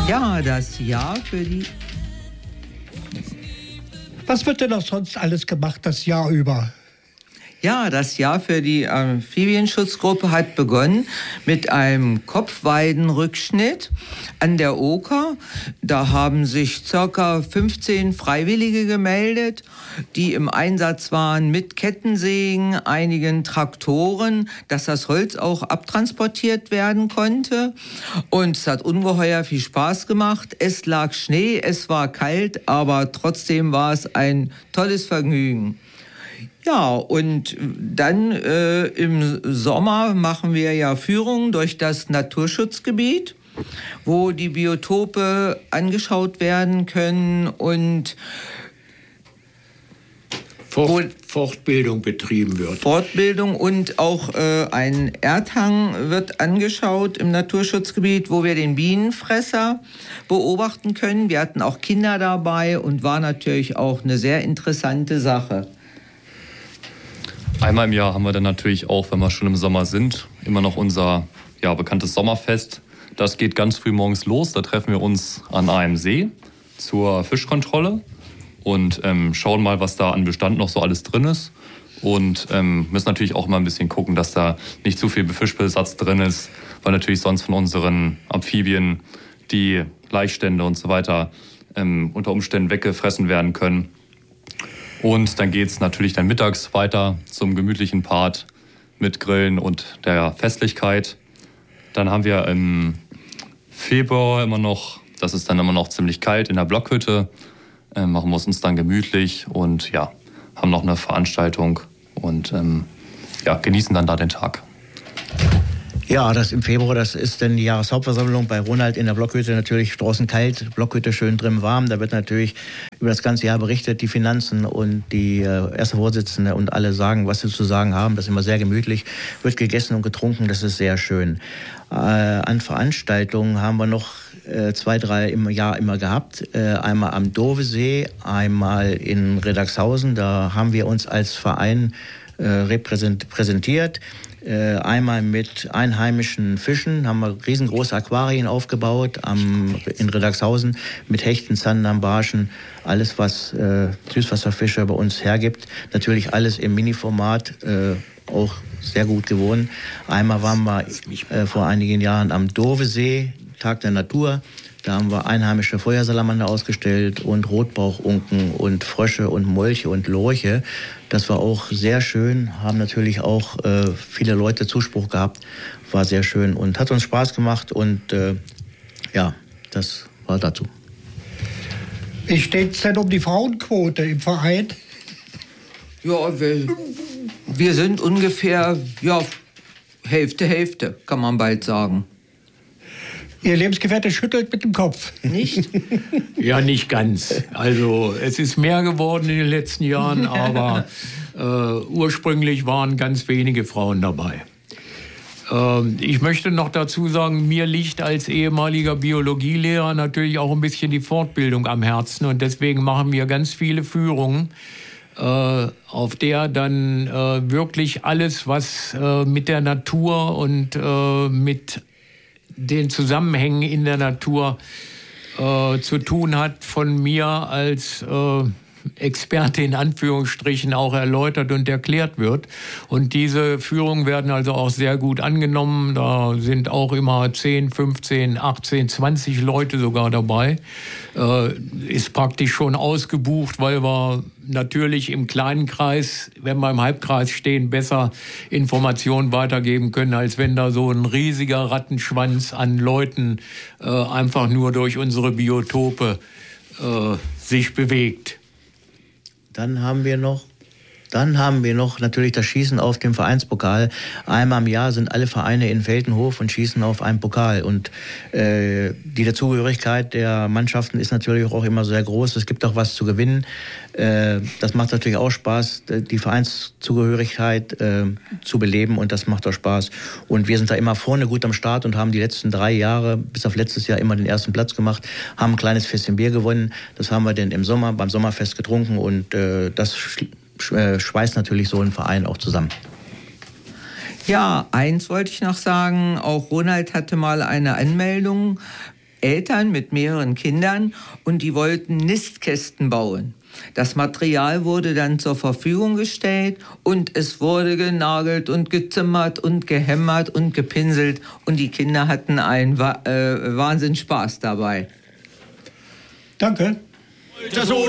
Ja, das Jahr für die... Was wird denn noch sonst alles gemacht das Jahr über? Ja, das Jahr für die Amphibienschutzgruppe hat begonnen mit einem Kopfweidenrückschnitt an der Oker. Da haben sich ca. 15 Freiwillige gemeldet, die im Einsatz waren mit Kettensägen, einigen Traktoren, dass das Holz auch abtransportiert werden konnte. Und es hat ungeheuer viel Spaß gemacht. Es lag Schnee, es war kalt, aber trotzdem war es ein tolles Vergnügen. Ja, und dann im Sommer machen wir ja Führungen durch das Naturschutzgebiet, wo die Biotope angeschaut werden können und Fortbildung betrieben wird. Fortbildung und auch ein Erdhang wird angeschaut im Naturschutzgebiet, wo wir den Bienenfresser beobachten können. Wir hatten auch Kinder dabei und war natürlich auch eine sehr interessante Sache. Einmal im Jahr haben wir dann natürlich auch, wenn wir schon im Sommer sind, immer noch unser bekanntes Sommerfest. Das geht ganz früh morgens los. Da treffen wir uns an einem See zur Fischkontrolle und schauen mal, was da an Bestand noch so alles drin ist. Und müssen natürlich auch mal ein bisschen gucken, dass da nicht zu viel Fischbesatz drin ist, weil natürlich sonst von unseren Amphibien die Laichstände und so weiter unter Umständen weggefressen werden können. Und dann geht es natürlich dann mittags weiter zum gemütlichen Part mit Grillen und der Festlichkeit. Dann haben wir im Februar immer noch, das ist dann immer noch ziemlich kalt, in der Blockhütte. Machen wir es uns dann gemütlich und haben noch eine Veranstaltung und genießen dann da den Tag. Ja, das im Februar, das ist dann die Jahreshauptversammlung bei Ronald in der Blockhütte. Natürlich draußen kalt, Blockhütte schön drin warm. Da wird natürlich über das ganze Jahr berichtet, die Finanzen und die erste Vorsitzende und alle sagen, was sie zu sagen haben. Das ist immer sehr gemütlich, wird gegessen und getrunken, das ist sehr schön. An Veranstaltungen haben wir noch 2, 3 im Jahr immer gehabt. Einmal am Dovesee, einmal in Riddagshausen. Da haben wir uns als Verein präsentiert. Einmal mit einheimischen Fischen, haben wir riesengroße Aquarien aufgebaut in Riddagshausen mit Hechten, Zander, Barschen, alles was Süßwasserfische bei uns hergibt. Natürlich alles im Mini-Format, auch sehr gut gewonnen. Einmal waren wir vor einigen Jahren am Dovesee, Tag der Natur. Da haben wir einheimische Feuersalamander ausgestellt und Rotbauchunken und Frösche und Molche und Lorche. Das war auch sehr schön, haben natürlich auch viele Leute Zuspruch gehabt, war sehr schön und hat uns Spaß gemacht und das war dazu. Wie steht es denn um die Frauenquote im Verein? Ja, wir sind ungefähr Hälfte, kann man bald sagen. Ihr Lebensgefährte schüttelt mit dem Kopf. Nicht? Ja, nicht ganz. Also es ist mehr geworden in den letzten Jahren, aber ursprünglich waren ganz wenige Frauen dabei. Ich möchte noch dazu sagen, mir liegt als ehemaliger Biologielehrer natürlich auch ein bisschen die Fortbildung am Herzen und deswegen machen wir ganz viele Führungen, auf der dann wirklich alles, was mit der Natur und mit den Zusammenhängen in der Natur zu tun hat, von mir als Experte in Anführungsstrichen auch erläutert und erklärt wird. Und diese Führungen werden also auch sehr gut angenommen. Da sind auch immer 10, 15, 18, 20 Leute sogar dabei. Ist praktisch schon ausgebucht, weil wir natürlich im kleinen Kreis, wenn wir im Halbkreis stehen, besser Informationen weitergeben können, als wenn da so ein riesiger Rattenschwanz an Leuten einfach nur durch unsere Biotope sich bewegt. Dann haben wir noch natürlich das Schießen auf dem Vereinspokal. Einmal im Jahr sind alle Vereine in Veltenhof und schießen auf einen Pokal. Und die Dazugehörigkeit der Mannschaften ist natürlich auch immer sehr groß. Es gibt auch was zu gewinnen. Das macht natürlich auch Spaß, die Vereinszugehörigkeit zu beleben. Und das macht auch Spaß. Und wir sind da immer vorne gut am Start und haben die letzten 3 Jahre, bis auf letztes Jahr, immer den ersten Platz gemacht. Haben ein kleines Fässchen Bier gewonnen. Das haben wir dann im Sommer beim Sommerfest getrunken. Und das schweißt natürlich so einen Verein auch zusammen. Ja, eins wollte ich noch sagen, auch Ronald hatte mal eine Anmeldung Eltern mit mehreren Kindern und die wollten Nistkästen bauen. Das Material wurde dann zur Verfügung gestellt und es wurde genagelt und gezimmert und gehämmert und gepinselt und die Kinder hatten einen Wahnsinns Spaß dabei. Danke. Das